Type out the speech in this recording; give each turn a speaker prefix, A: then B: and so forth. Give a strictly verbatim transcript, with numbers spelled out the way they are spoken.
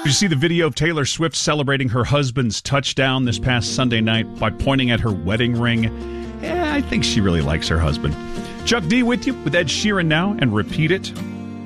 A: you see the video of Taylor Swift celebrating her husband's touchdown this past Sunday night by pointing at her wedding ring? Yeah, I think she really likes her husband. Chuck D with you with Ed Sheeran now, and Repeat It.